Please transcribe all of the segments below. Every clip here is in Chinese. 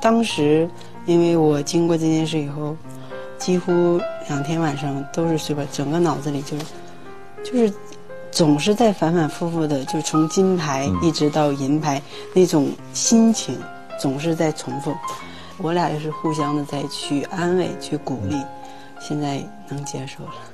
当时因为我经过这件事以后，几乎2天晚上都是睡不着，整个脑子里就是总是在反反复复的，就从金牌一直到银牌，那种心情总是在重复。我俩也是互相的在去安慰去鼓励，现在能接受了。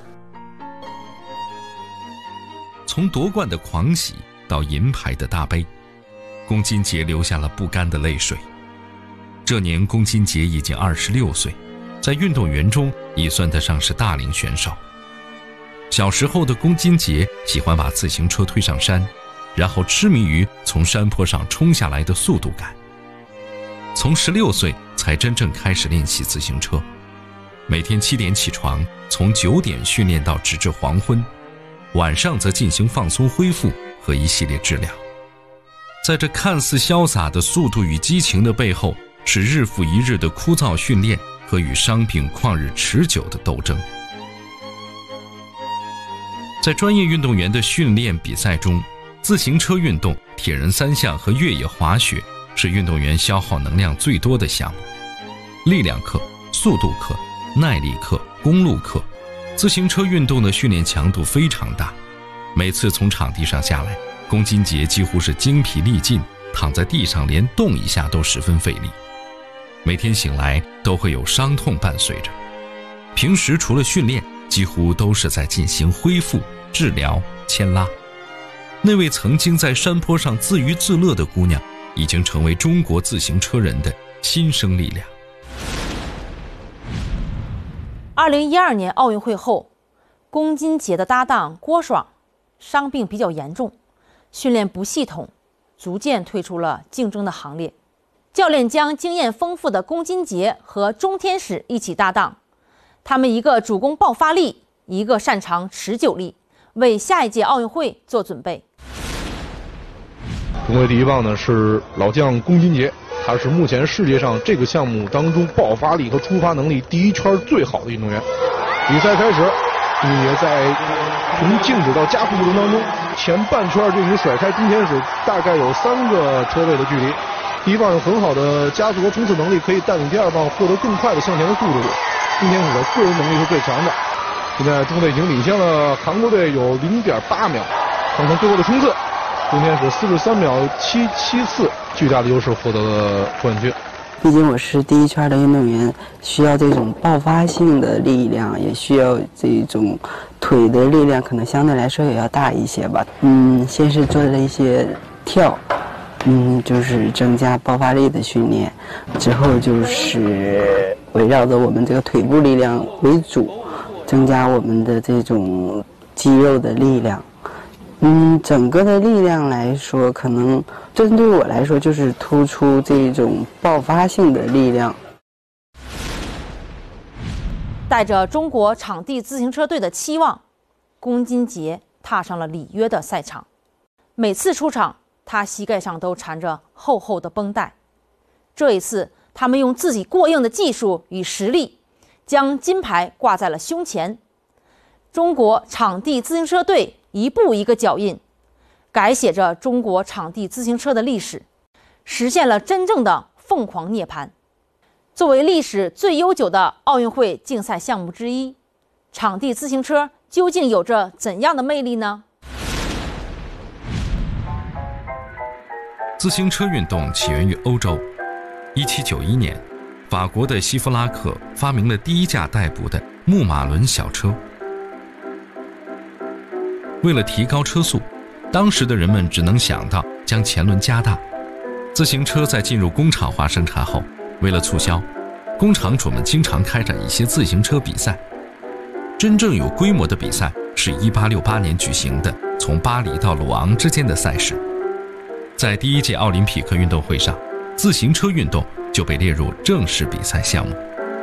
从夺冠的狂喜到银牌的大悲，龚金杰流下了不甘的泪水。这年龚金杰已经26岁，在运动员中已算得上是大龄选手。小时候的龚金杰喜欢把自行车推上山，然后痴迷于从山坡上冲下来的速度感。从16岁才真正开始练习自行车，每天7点起床，从9点训练到直至黄昏，晚上则进行放松恢复和一系列治疗。在这看似潇洒的速度与激情的背后，是日复一日的枯燥训练和与伤病旷日持久的斗争。在专业运动员的训练比赛中，自行车运动、铁人3项和越野滑雪是运动员消耗能量最多的项目。力量课、速度课、耐力课、公路课，自行车运动的训练强度非常大。每次从场地上下来，龚金杰几乎是精疲力尽，躺在地上连动一下都十分费力。每天醒来都会有伤痛伴随着。平时除了训练，几乎都是在进行恢复、治疗、牵拉。那位曾经在山坡上自娱自乐的姑娘，已经成为中国自行车人的新生力量。 2012年奥运会后，龚金杰的搭档郭爽伤病比较严重，训练不系统，逐渐退出了竞争的行列。教练将经验丰富的龚金杰和钟天使一起搭档，他们一个主攻爆发力，一个擅长持久力，为下一届奥运会做准备。 中国第一棒呢是老将龚金杰，他是目前世界上这个项目当中爆发力和出发能力第一圈最好的运动员。比赛开始，龚金杰在从静止到加速过程当中，前半圈就已经甩开钟天使大概有3个车位的距离。第一棒有很好的加速和冲刺能力，可以带领第二棒获得更快的向前的速度。钟天使的个人能力是最强的。现在中队已经领先了韩国队有0.8秒，看看最后的冲刺，钟天使43秒774，巨大的优势获得了冠军。 毕竟我是第一圈的运动员，需要这种爆发性的力量，也需要这种腿的力量，可能相对来说也要大一些吧。先是做了一些跳，就是增加爆发力的训练，之后就是围绕着我们这个腿部力量为主，增加我们的这种肌肉的力量。整个的力量来说，可能针对我来说就是突出这种爆发性的力量。 带着中国场地自行车队的期望，龚金杰踏上了里约的赛场。每次出场，他膝盖上都缠着厚厚的绷带。这一次，他们用自己过硬的技术与实力，将金牌挂在了胸前。中国场地自行车队一步一个脚印，改写着中国场地自行车的历史，实现了真正的凤凰涅槃。作为历史最悠久的奥运会竞赛项目之一，场地自行车究竟有着怎样的魅力呢？ 自行车运动起源于欧洲。1791年，法国的希夫拉克发明了第一架代步的木马轮小车。为了提高车速，当时的人们只能想到将前轮加大。自行车在进入工厂化生产后，为了促销，工厂主们经常开展一些自行车比赛。真正有规模的比赛是1868年举行的从巴黎到鲁昂之间的赛事。在第一届奥林匹克运动会上，自行车运动就被列入正式比赛项目。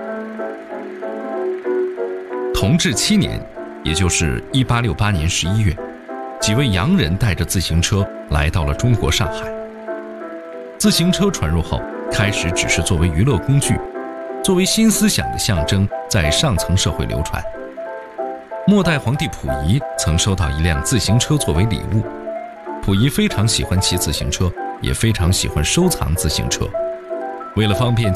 同治7年，也就是1868年11月，几位洋人带着自行车来到了中国上海。自行车传入后，开始只是作为娱乐工具，作为新思想的象征，在上层社会流传。末代皇帝溥仪曾收到一辆自行车作为礼物。溥仪非常喜欢骑自行车，也非常喜欢收藏自行车。为了方便